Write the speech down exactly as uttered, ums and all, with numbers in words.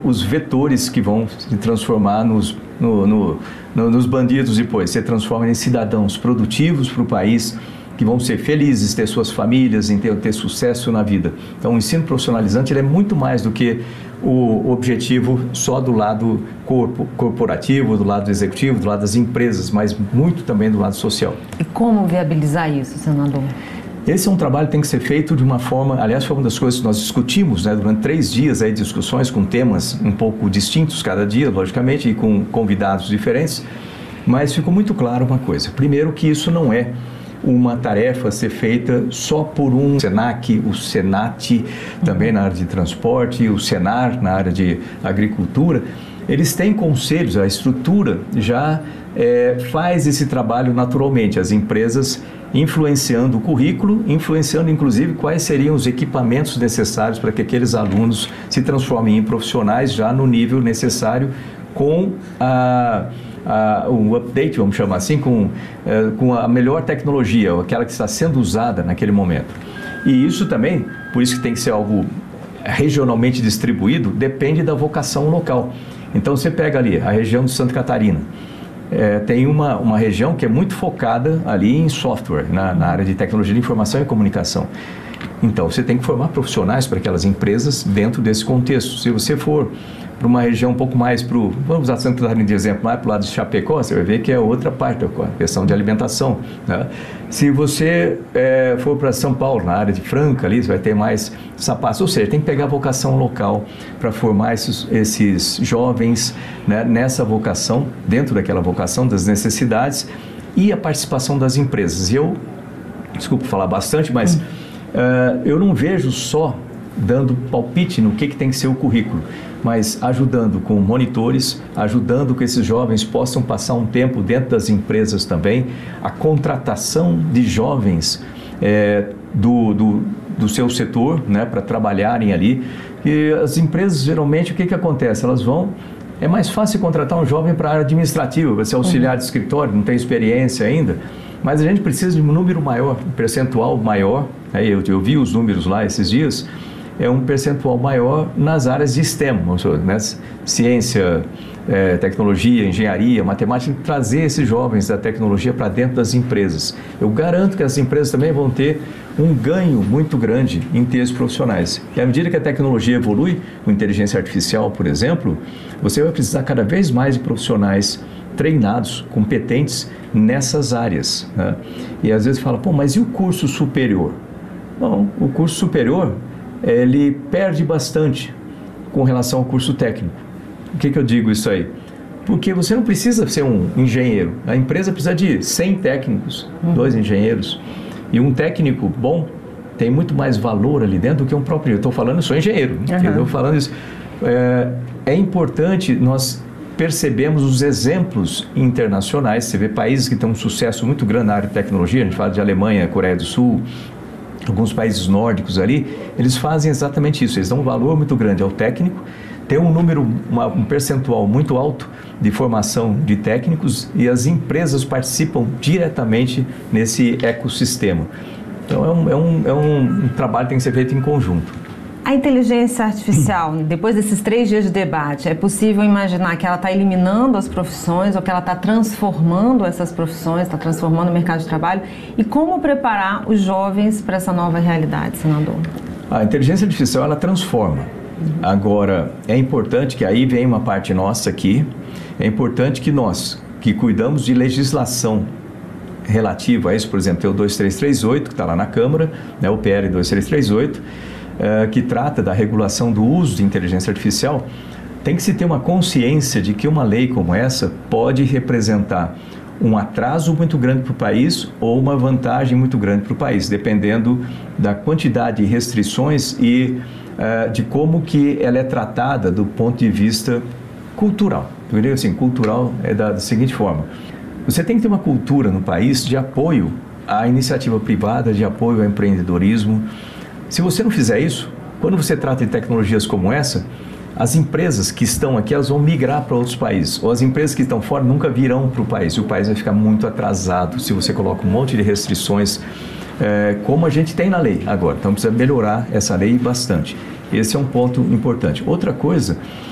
os vetores que vão se transformar nos, no, no, no, nos bandidos depois, se transformam em cidadãos produtivos para o país, que vão ser felizes, ter suas famílias, em ter, ter sucesso na vida. Então, o ensino profissionalizante ele é muito mais do que o objetivo só do lado corpo, corporativo, do lado executivo, do lado das empresas, mas muito também do lado social. E como viabilizar isso, senador? Esse é um trabalho que tem que ser feito de uma forma, aliás, foi uma das coisas que nós discutimos, né, durante três dias aí, discussões com temas um pouco distintos cada dia, logicamente, e com convidados diferentes, mas ficou muito claro uma coisa. Primeiro, que isso não é uma tarefa a ser feita só por um SENAC, o SENAT, também na área de transporte, o SENAR na área de agricultura. Eles têm conselhos, a estrutura já é, faz esse trabalho naturalmente, as empresas influenciando o currículo, influenciando inclusive quais seriam os equipamentos necessários para que aqueles alunos se transformem em profissionais já no nível necessário com a... Uh, um update, vamos chamar assim, com, uh, com a melhor tecnologia, aquela que está sendo usada naquele momento. E isso também, por isso que tem que ser algo regionalmente distribuído, depende da vocação local. Então você pega ali a região de Santa Catarina, é, tem uma, uma região que é muito focada ali em software, na, na área de tecnologia de informação e comunicação. Então você tem que formar profissionais para aquelas empresas dentro desse contexto. Se você for para uma região um pouco mais para o, vamos usar Santa Catarina de exemplo, mais para o lado de Chapecó, você vai ver que é outra parte, a questão de alimentação, né? Se você é, for para São Paulo, na área de Franca, ali, você vai ter mais sapatos, ou seja, tem que pegar a vocação local para formar esses, esses jovens, né, nessa vocação, dentro daquela vocação, das necessidades e a participação das empresas. E eu, desculpa falar bastante, mas hum. uh, eu não vejo só dando palpite no que, que tem que ser o currículo, mas ajudando com monitores, ajudando que esses jovens possam passar um tempo dentro das empresas também, a contratação de jovens é, do, do, do seu setor, né, para trabalharem ali. E as empresas, geralmente, o que, que acontece? Elas vão... É mais fácil contratar um jovem para a área administrativa, para ser auxiliar de escritório, não tem experiência ainda, mas a gente precisa de um número maior, um percentual maior. Aí eu, eu vi os números lá esses dias, é um percentual maior nas áreas de STEM, né? Ciência, é, tecnologia, engenharia, matemática, trazer esses jovens da tecnologia para dentro das empresas. Eu garanto que as empresas também vão ter um ganho muito grande em ter esses profissionais. E à medida que a tecnologia evolui, com inteligência artificial, por exemplo, você vai precisar cada vez mais de profissionais treinados, competentes nessas áreas, né? E às vezes fala, pô, mas e o curso superior? Bom, o curso superior, ele perde bastante com relação ao curso técnico. Por que que eu digo isso aí? Porque você não precisa ser um engenheiro. A empresa precisa de cem técnicos, uhum. dois engenheiros. E um técnico bom tem muito mais valor ali dentro do que um próprio. Eu estou falando, eu sou engenheiro. Uhum. Eu estou falando isso. É, é importante nós percebemos os exemplos internacionais. Você vê países que têm um sucesso muito grande na área de tecnologia. A gente fala de Alemanha, Coreia do Sul, alguns países nórdicos ali, eles fazem exatamente isso, eles dão um valor muito grande ao técnico, tem um número, uma, um percentual muito alto de formação de técnicos e as empresas participam diretamente nesse ecossistema. Então é um, é um, é um, um trabalho que tem que ser feito em conjunto. A inteligência artificial, depois desses três dias de debate, é possível imaginar que ela está eliminando as profissões ou que ela está transformando essas profissões, está transformando o mercado de trabalho? E como preparar os jovens para essa nova realidade, senador? A inteligência artificial, ela transforma. Agora, é importante que aí vem uma parte nossa aqui, é importante que nós, que cuidamos de legislação relativa a isso, por exemplo, tem o dois três três oito, que está lá na Câmara, né, o P L dois três três oito, Uh, que trata da regulação do uso de inteligência artificial, tem que se ter uma consciência de que uma lei como essa pode representar um atraso muito grande para o país ou uma vantagem muito grande para o país, dependendo da quantidade de restrições e uh, de como que ela é tratada do ponto de vista cultural. Entendeu? Assim, cultural é da, da seguinte forma: você tem que ter uma cultura no país de apoio à iniciativa privada, de apoio ao empreendedorismo. Se você não fizer isso, quando você trata de tecnologias como essa, as empresas que estão aqui, elas vão migrar para outros países, ou as empresas que estão fora nunca virão para o país, e o país vai ficar muito atrasado se você coloca um monte de restrições, é, como a gente tem na lei agora. Então precisa melhorar essa lei bastante. Esse é um ponto importante. Outra coisa